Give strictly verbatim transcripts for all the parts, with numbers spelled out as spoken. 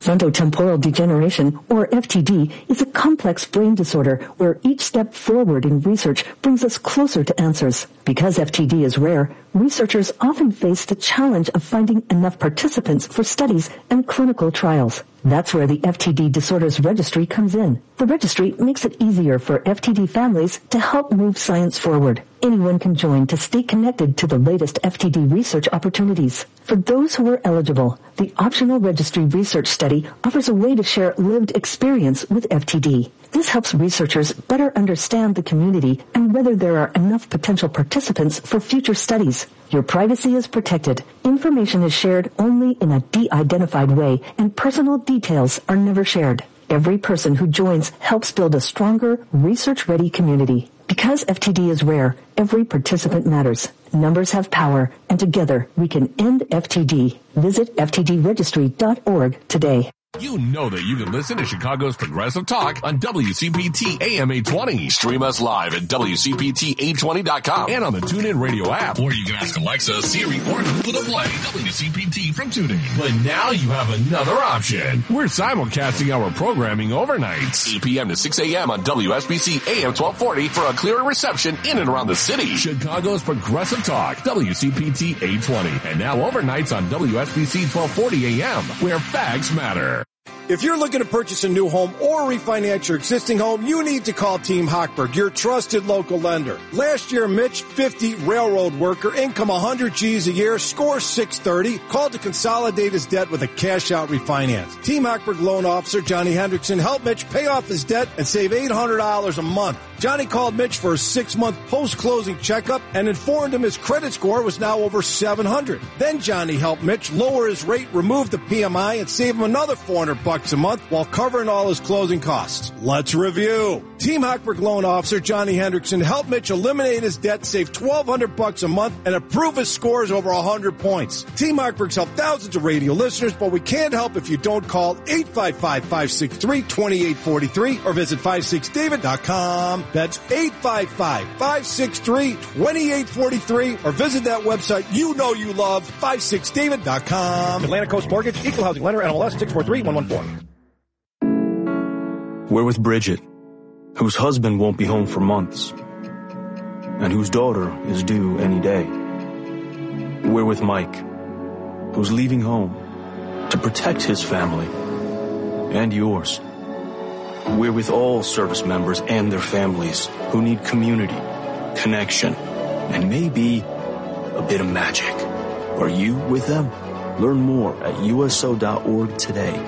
Frontotemporal degeneration, or F T D, is a complex brain disorder where each step forward in research brings us closer to answers. Because F T D is rare, researchers often face the challenge of finding enough participants for studies and clinical trials. That's where the F T D Disorders Registry comes in. The registry makes it easier for F T D families to help move science forward. Anyone can join to stay connected to the latest F T D research opportunities. For those who are eligible, the optional registry research study offers a way to share lived experience with F T D. This helps researchers better understand the community and whether there are enough potential participants for future studies. Your privacy is protected. Information is shared only in a de-identified way, and personal details are never shared. Every person who joins helps build a stronger, research-ready community. Because F T D is rare, every participant matters. Numbers have power, and together we can end F T D. Visit F T D registry dot org today. You know that you can listen to Chicago's Progressive Talk on W C P T A M eight twenty. Stream us live at W C P T eight twenty dot com and on the TuneIn Radio app. Or you can ask Alexa, Siri, or Google to play W C P T from TuneIn. But now you have another option. We're simulcasting our programming overnights, eight p.m. to six a.m. on W S B C A M twelve forty for a clearer reception in and around the city. Chicago's Progressive Talk, W C P T eight twenty. And now overnights on W S B C twelve forty a.m., where facts matter. If you're looking to purchase a new home or refinance your existing home, you need to call Team Hochberg, your trusted local lender. Last year, Mitch, fifty, railroad worker, income one hundred G's a year, score six thirty, called to consolidate his debt with a cash-out refinance. Team Hochberg loan officer Johnny Hendrickson helped Mitch pay off his debt and save eight hundred dollars a month. Johnny called Mitch for a six-month post-closing checkup and informed him his credit score was now over seven hundred. Then Johnny helped Mitch lower his rate, remove the P M I, and save him another four hundred bucks a month while covering all his closing costs. Let's review. Team Hochberg loan officer Johnny Hendrickson helped Mitch eliminate his debt, save twelve hundred bucks a month, and improve his scores over one hundred points. Team Hochberg's helped thousands of radio listeners, but we can't help if you don't call eight five five, five six three, two eight four three or visit five six david dot com. That's eight five five, five six three, two eight four three or visit that website you know you love, five six david dot com. Atlantic Coast Mortgage, Equal Housing Lender, N L S six four three one one four. We're with Bridget, whose husband won't be home for months, and whose daughter is due any day. We're with Mike, who's leaving home to protect his family and yours. We're with all service members and their families who need community, connection, and maybe a bit of magic. Are you with them? Learn more at U S O dot org today.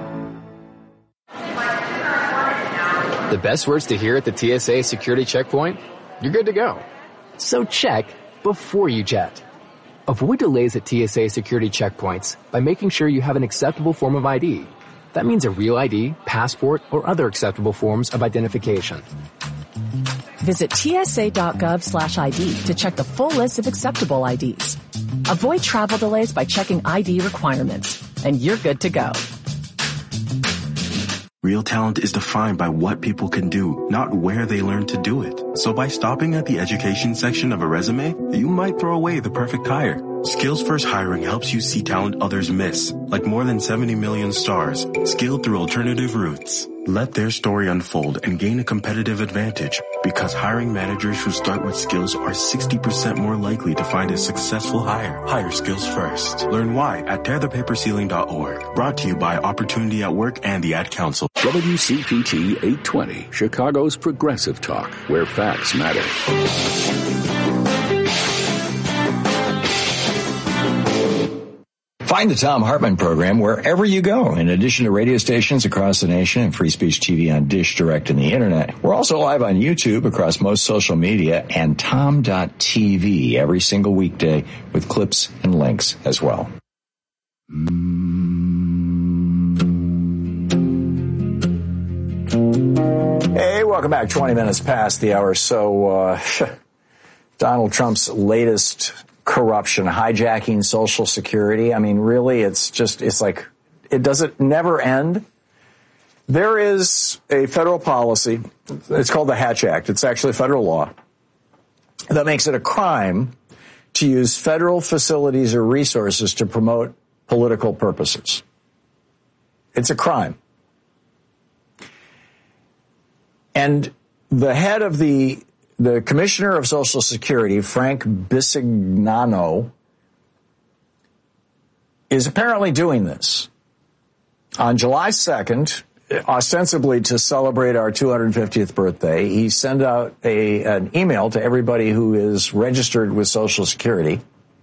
The best words to hear at the T S A security checkpoint? You're good to go. So check before you jet. Avoid delays at T S A security checkpoints by making sure you have an acceptable form of I D. That means a real I D, passport, or other acceptable forms of identification. Visit T S A dot gov slash I D to check the full list of acceptable I Ds. Avoid travel delays by checking I D requirements, and you're good to go. Real talent is defined by what people can do, not where they learn to do it. So by stopping at the education section of a resume, you might throw away the perfect hire. Skills First Hiring helps you see talent others miss, like more than seventy million stars, skilled through alternative routes. Let their story unfold and gain a competitive advantage, because hiring managers who start with skills are sixty percent more likely to find a successful hire. Hire Skills First. Learn why at tear the paper ceiling dot org. Brought to you by Opportunity at Work and the Ad Council. W C P T eight twenty, Chicago's Progressive Talk, where facts matter. Find the Thom Hartmann program wherever you go. In addition to radio stations across the nation and Free Speech T V on Dish, Direct, and the Internet, we're also live on YouTube across most social media and tom dot t v every single weekday with clips and links as well. Hey, welcome back. twenty minutes past the hour. So, uh, Donald Trump's latest corruption, hijacking Social Security. I mean, really, it's just, it's like, it doesn't never end. There is a federal policy. It's called the Hatch Act. It's actually a federal law that makes it a crime to use federal facilities or resources to promote political purposes. It's a crime. And the head of the the commissioner of Social Security, Frank Bisignano, is apparently doing this. On July second, ostensibly to celebrate our two hundred fiftieth birthday, he sent out a an email to everybody who is registered with Social Security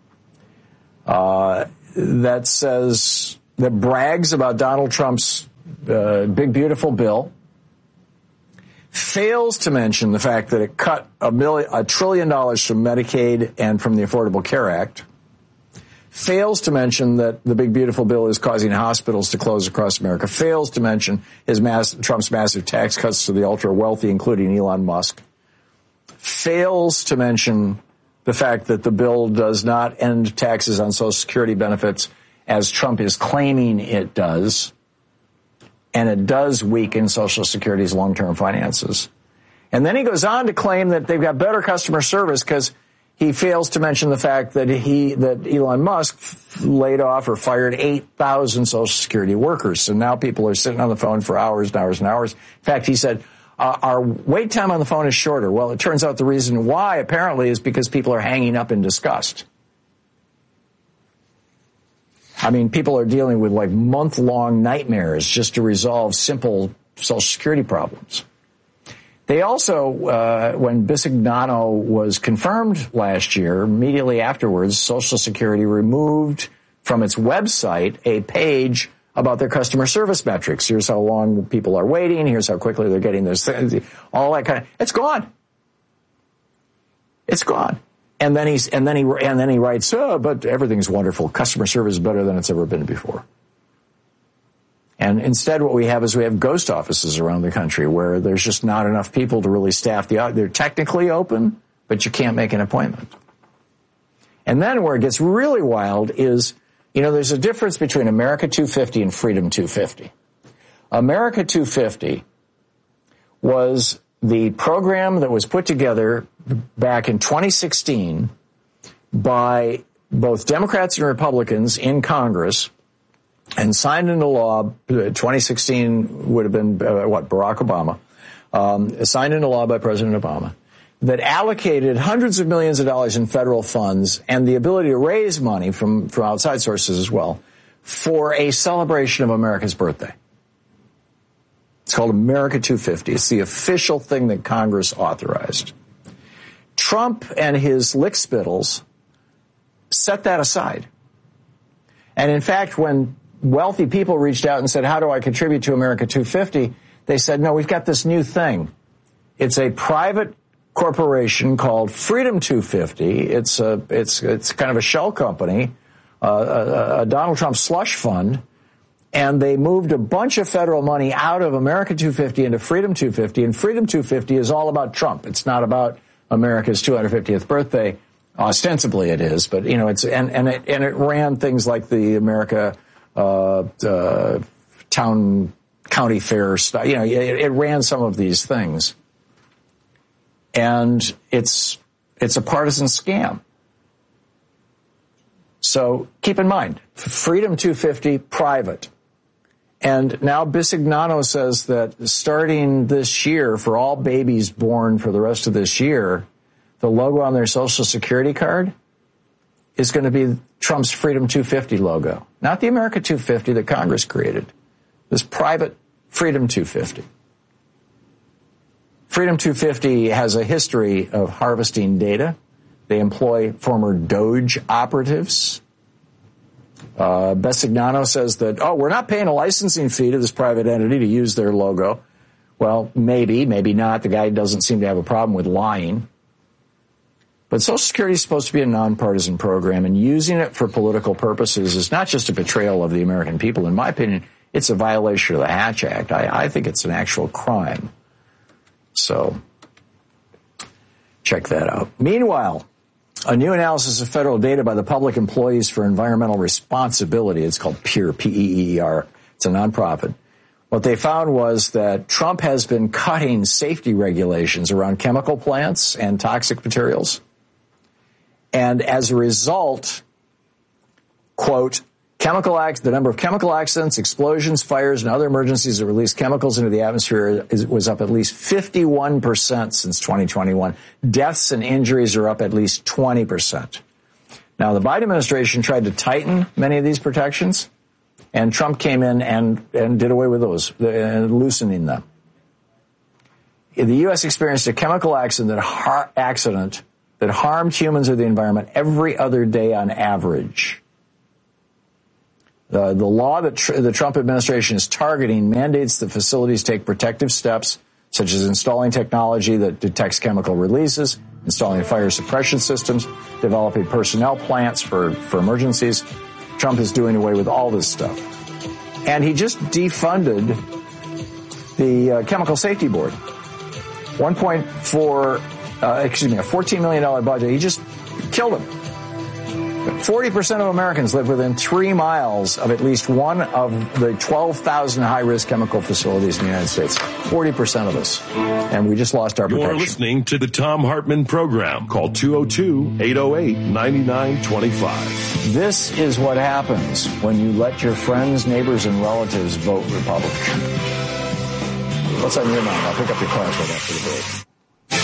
uh, that says, that brags about Donald Trump's uh, big, beautiful bill, fails to mention the fact that it cut a million, a trillion dollars from Medicaid and from the Affordable Care Act, fails to mention that the big, beautiful bill is causing hospitals to close across America, fails to mention his mass, Trump's massive tax cuts to the ultra-wealthy, including Elon Musk, fails to mention the fact that the bill does not end taxes on Social Security benefits as Trump is claiming it does, and it does weaken Social Security's long-term finances. And then he goes on to claim that they've got better customer service because he fails to mention the fact that he that Elon Musk f- laid off or fired eight thousand Social Security workers. So now people are sitting on the phone for hours and hours and hours. In fact, he said, uh, our wait time on the phone is shorter. Well, it turns out the reason why, apparently, is because people are hanging up in disgust. I mean, people are dealing with like month-long nightmares just to resolve simple Social Security problems. They also, uh, when Bisignano was confirmed last year, immediately afterwards, Social Security removed from its website a page about their customer service metrics. Here's how long people are waiting. Here's how quickly they're getting this thing. All that kind of, it's gone. It's gone. And then he's, and then he, and then he writes, oh, but everything's wonderful. Customer service is better than it's ever been before. And instead what we have is we have ghost offices around the country where there's just not enough people to really staff the, they're technically open, but you can't make an appointment. And then where it gets really wild is, you know, there's a difference between America two fifty and Freedom two fifty. America two fifty was the program that was put together back in twenty sixteen by both Democrats and Republicans in Congress and signed into law. twenty sixteen would have been, uh, what, Barack Obama, um, signed into law by President Obama, that allocated hundreds of millions of dollars in federal funds and the ability to raise money from, from outside sources as well for a celebration of America's birthday. It's called America two fifty. It's the official thing that Congress authorized. Trump and his lickspittles set that aside. And in fact, when wealthy people reached out and said, how do I contribute to America two fifty? They said, no, we've got this new thing. It's a private corporation called Freedom two fifty. It's a, it's, it's kind of a shell company, uh, a, a Donald Trump slush fund. And they moved a bunch of federal money out of America two fifty into Freedom two fifty. And Freedom two fifty is all about Trump. It's not about America's two hundred fiftieth birthday. Ostensibly it is, but you know, it's, and, and it, and it ran things like the America, uh, uh, town, county fair stuff. You know, it, it ran some of these things. And it's, it's a partisan scam. So keep in mind, Freedom two fifty, private. And now Bisignano says that starting this year, for all babies born for the rest of this year, the logo on their Social Security card is going to be Trump's Freedom two fifty logo. Not the America two fifty that Congress created. This private Freedom two fifty. Freedom two fifty has a history of harvesting data. They employ former Doge operatives. Uh, Bisignano says that, oh, we're not paying a licensing fee to this private entity to use their logo. Well, maybe, maybe not. The guy doesn't seem to have a problem with lying. But Social Security is supposed to be a nonpartisan program, and using it for political purposes is not just a betrayal of the American people. In my opinion, it's a violation of the Hatch Act. I, I think it's an actual crime. So, check that out. Meanwhile, a new analysis of federal data by the Public Employees for Environmental Responsibility, it's called PEER, P E E R, it's a nonprofit. What they found was that Trump has been cutting safety regulations around chemical plants and toxic materials. And as a result, quote, Chemical acts, the number of chemical accidents, explosions, fires, and other emergencies that release chemicals into the atmosphere is, was up at least fifty-one percent since twenty twenty-one. Deaths and injuries are up at least twenty percent. Now, the Biden administration tried to tighten many of these protections, and Trump came in and, and did away with those, uh, loosening them. The U S experienced a chemical accident that, har- accident that harmed humans or the environment every other day on average. Uh, the law that tr- the Trump administration is targeting mandates that facilities take protective steps, such as installing technology that detects chemical releases, installing fire suppression systems, developing personnel plants for, for emergencies. Trump is doing away with all this stuff. And he just defunded the uh, Chemical Safety Board. one point four, uh, excuse me, a fourteen million dollars budget. He just killed him. forty percent of Americans live within three miles of at least one of the twelve thousand high-risk chemical facilities in the United States. forty percent of us. And we just lost our protection. You're listening to the Thom Hartmann program. Call two oh two, eight oh eight, nine nine two five. This is what happens when you let your friends, neighbors, and relatives vote Republican. What's on your mind? I'll pick up your cards right after the break.